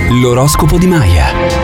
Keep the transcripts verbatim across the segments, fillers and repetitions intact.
L'oroscopo di Maya.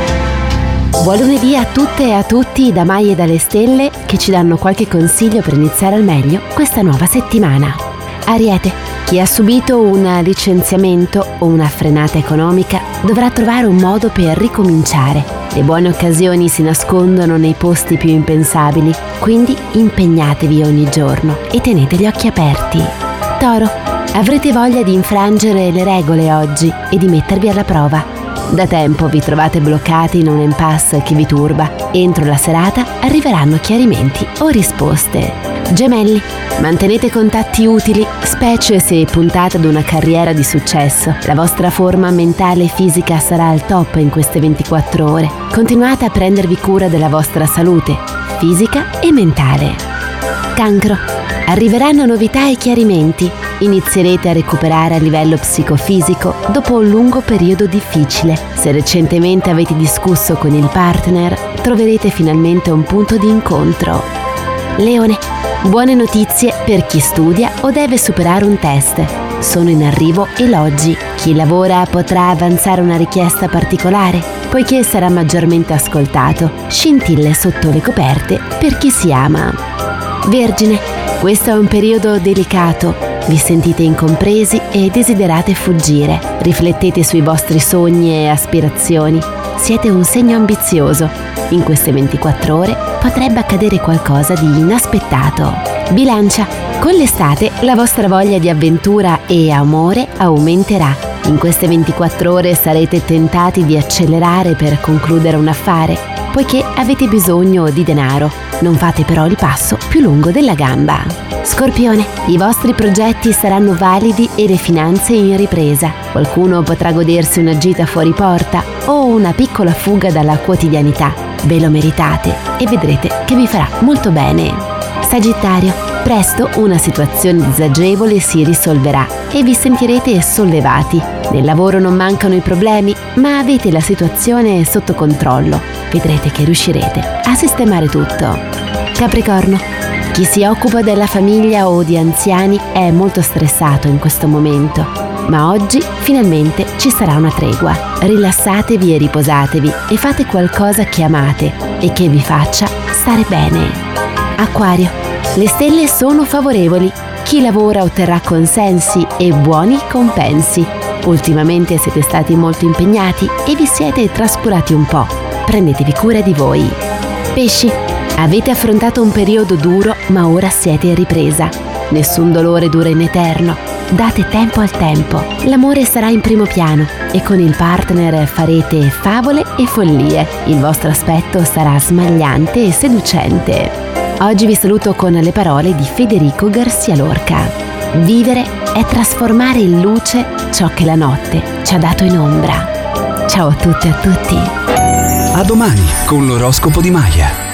Buon lunedì a tutte e a tutti da Maya e dalle stelle, che ci danno qualche consiglio per iniziare al meglio questa nuova settimana. Ariete, chi ha subito un licenziamento o una frenata economica dovrà trovare un modo per ricominciare. Le buone occasioni si nascondono nei posti più impensabili, quindi impegnatevi ogni giorno e tenete gli occhi aperti. Toro, avrete voglia di infrangere le regole oggi e di mettervi alla prova. Da tempo vi trovate bloccati in un impasse che vi turba. Entro la serata arriveranno chiarimenti o risposte. Gemelli, mantenete contatti utili, specie se puntate ad una carriera di successo. La vostra forma mentale e fisica sarà al top in queste ventiquattro ore. Continuate a prendervi cura della vostra salute, fisica e mentale. Cancro, arriveranno novità e chiarimenti. Inizierete a recuperare a livello psicofisico dopo un lungo periodo difficile. Se recentemente avete discusso con il partner, troverete finalmente un punto di incontro. Leone, buone notizie per chi studia o deve superare un test. Sono in arrivo elogi. Chi lavora potrà avanzare una richiesta particolare, poiché sarà maggiormente ascoltato. Scintille sotto le coperte per chi si ama. Vergine, questo è un periodo delicato. Vi sentite incompresi e desiderate fuggire. Riflettete sui vostri sogni e aspirazioni. Siete un segno ambizioso. In queste ventiquattro ore potrebbe accadere qualcosa di inaspettato. Bilancia, con l'estate la vostra voglia di avventura e amore aumenterà. In queste ventiquattro ore sarete tentati di accelerare per concludere un affare, poiché avete bisogno di denaro. Non fate però il passo più lungo della gamba. Scorpione, i vostri progetti saranno validi e le finanze in ripresa. Qualcuno potrà godersi una gita fuori porta o una piccola fuga dalla quotidianità. Ve lo meritate e vedrete che vi farà molto bene. Sagittario, presto una situazione disagevole si risolverà e vi sentirete sollevati. Nel lavoro non mancano i problemi, ma avete la situazione sotto controllo. Vedrete che riuscirete a sistemare tutto. Capricorno, chi si occupa della famiglia o di anziani è molto stressato in questo momento, ma oggi finalmente ci sarà una tregua. Rilassatevi e riposatevi e fate qualcosa che amate e che vi faccia stare bene. Acquario, le stelle sono favorevoli. Chi lavora otterrà consensi e buoni compensi. Ultimamente siete stati molto impegnati e vi siete trascurati un po'. Prendetevi cura di voi. Pesci, avete affrontato un periodo duro, ma ora siete in ripresa. Nessun dolore dura in eterno. Date tempo al tempo. L'amore sarà in primo piano e con il partner farete favole e follie. Il vostro aspetto sarà smagliante e seducente. Oggi vi saluto con le parole di Federico Garcia Lorca. Vivere è trasformare in luce ciò che la notte ci ha dato in ombra. Ciao a tutte e a tutti. A domani con l'oroscopo di Maya.